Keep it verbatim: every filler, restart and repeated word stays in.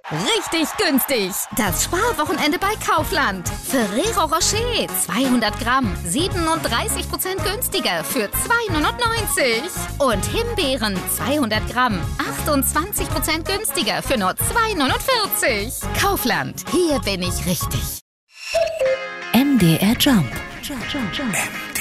Richtig günstig. Das Sparwochenende bei Kaufland. Ferrero Rocher zweihundert Gramm, siebenunddreißig Prozent günstiger für zwei neunundneunzig. Und Himbeeren zweihundert Gramm, achtundzwanzig Prozent günstiger für nur zwei neunundvierzig. Kaufland, hier bin ich richtig. M D R Jump. M D R